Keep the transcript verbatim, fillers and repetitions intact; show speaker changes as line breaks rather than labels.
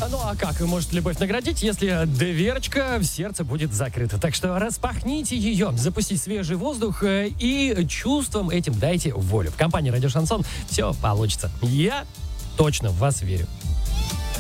Ну а как может любовь наградить, если дверочка в сердце будет закрыта? Так что распахните ее, запустите свежий воздух э, и чувствам этим дайте волю. В компании «Радио Шансон» все получится. Я точно в вас верю.